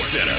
Center.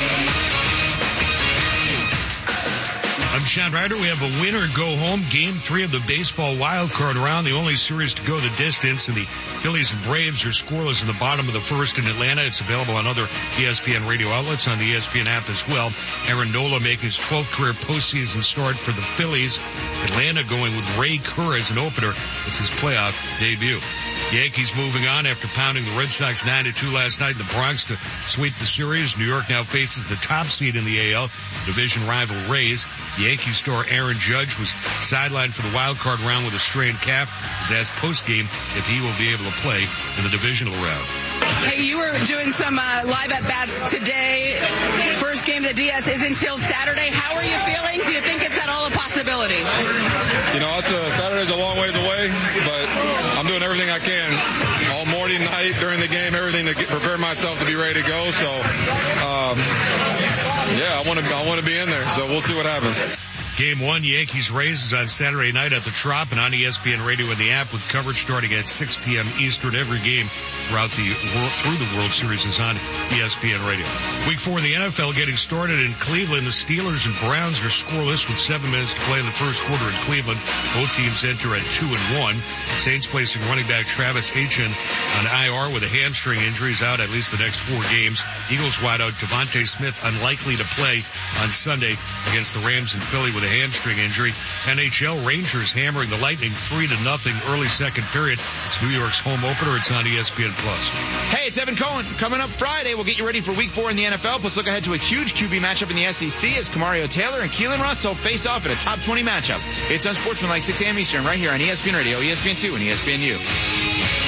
I'm Sean Ryder. We have a winner go home. Game 3 of the baseball wild card round. The only series to go the distance. And the Phillies and Braves are scoreless in the bottom of the first in Atlanta. It's available on other ESPN radio outlets, on the ESPN app as well. Aaron Nola making his 12th career postseason start for the Phillies. Atlanta going with Ray Kerr as an opener. It's his playoff debut. Yankees moving on after pounding the Red Sox 9-2 last night in the Bronx to sweep the series. New York now faces the top seed in the AL, division rival Rays. Yankee star Aaron Judge was sidelined for the wild card round with a strained calf. He's asked post-game if he will be able to play in the divisional round. Hey, you were doing some live at-bats today. First game of the DS is until Saturday. How are you feeling? Do you think it's at all a possibility? You know, Saturday's a long ways away, but I'm doing everything I can all morning, night, during the game, everything to prepare myself to be ready to go. So, I want to be in there. So we'll see what happens. Game 1, Yankees-Rays is on Saturday night at the Trop and on ESPN Radio and the app with coverage starting at 6 p.m. Eastern. Every game through the World Series is on ESPN Radio. Week 4 in the NFL getting started in Cleveland. The Steelers and Browns are scoreless with 7 minutes to play in the first quarter in Cleveland. Both teams enter at 2-1. Saints placing running back Travis Etienne on IR with a hamstring injury. He's out at least the next 4 games. Eagles wideout Devontae Smith unlikely to play on Sunday against the Rams in Philly with a hamstring injury. NHL Rangers hammering the Lightning 3-0 early second period. It's New York's home opener. It's on ESPN+. Hey, it's Evan Cohen. Coming up Friday, we'll get you ready for Week 4 in the NFL. Plus, look ahead to a huge QB matchup in the SEC as Kamario Taylor and Keelan Russell face off in a top 20 matchup. It's Unsportsmanlike 6 a.m. Eastern right here on ESPN Radio, ESPN2, and ESPNU.